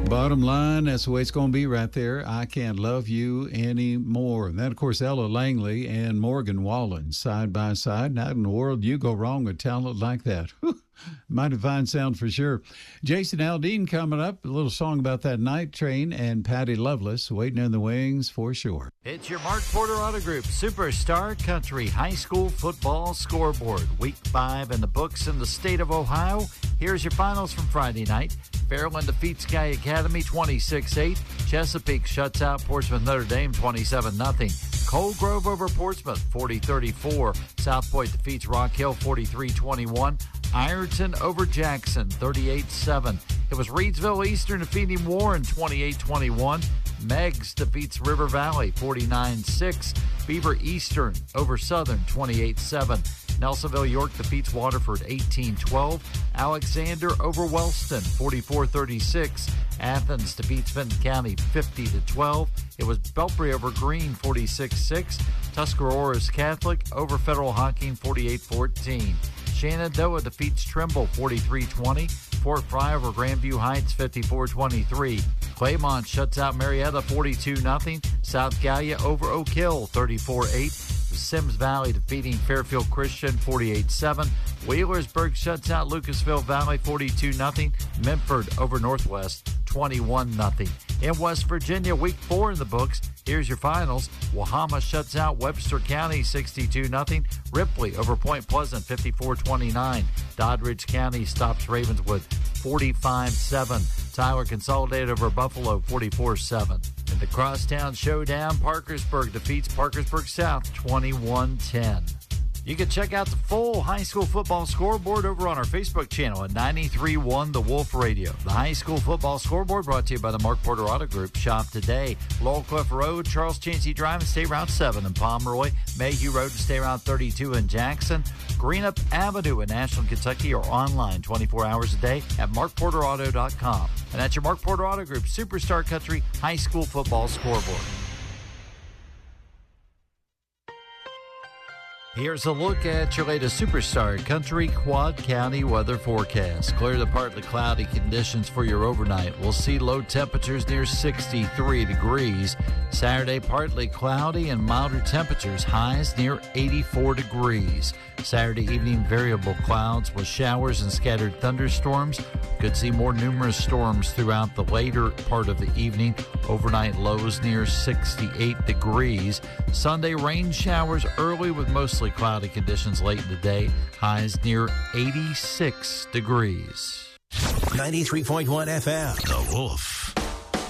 Bottom line, that's the way it's going to be right there. I Can't Love You Anymore. And then, of course, Ella Langley and Morgan Wallen side by side. Not in the world you go wrong with talent like that. Mighty fine sound for sure. Jason Aldean coming up. A little song about that night train, and Patty Loveless waiting in the wings for sure. It's your Mark Porter Auto Group Superstar Country High School Football Scoreboard. Week 5 in the books in the state of Ohio. Here's your finals from Friday night. Fairland defeats Sky Academy 26-8. Chesapeake shuts out Portsmouth Notre Dame 27-0. Cold Grove over Portsmouth 40-34. South Point defeats Rock Hill 43-21. Ironton over Jackson 38-7. It was Reedsville Eastern defeating Warren 28-21. Meggs defeats River Valley 49-6. Beaver Eastern over Southern 28-7. Nelsonville York defeats Waterford 18-12. Alexander over Wellston 44-36. Athens defeats Fenton County 50-12. It was Belpre over Greene 46-6. Tuscarora's Catholic over Federal Hocking 48-14. Shenandoah defeats Trimble 43-20. Fort Fry over Grandview Heights 54-23. Claymont shuts out Marietta 42-0. South Gallia over Oak Hill 34-8. Sims Valley defeating Fairfield Christian 48-7. Wheelersburg shuts out Lucasville Valley 42-0. Memphis over Northwest 21-0. In West Virginia, week 4 in the books. Here's your finals. Wahama shuts out Webster County 62-0. Ripley over Point Pleasant 54-29. Doddridge County stops Ravenswood 45-7. Tyler Consolidated over Buffalo 44-7. In the Crosstown Showdown, Parkersburg defeats Parkersburg South 21-10. You can check out the full high school football scoreboard over on our Facebook channel at 93.1 The Wolf Radio. The high school football scoreboard brought to you by the Mark Porter Auto Group. Shop today. Laurel Cliff Road, Charles Chancey Drive and State Route 7 in Pomeroy. Mayhew Road and State Route 32 in Jackson. Greenup Avenue in Ashland, Kentucky, or online 24 hours a day at markporterauto.com. And that's your Mark Porter Auto Group Superstar Country High School Football Scoreboard. Here's a look at your latest Superstar Country Quad County weather forecast. Clear to partly cloudy conditions for your overnight. We'll see low temperatures near 63 degrees. Saturday, partly cloudy and milder temperatures. Highs near 84 degrees. Saturday evening, variable clouds with showers and scattered thunderstorms. Could see more numerous storms throughout the later part of the evening. Overnight lows near 68 degrees. Sunday, rain showers early with mostly cloudy conditions late in the day. Highs near 86 degrees. 93.1 FM. The Wolf.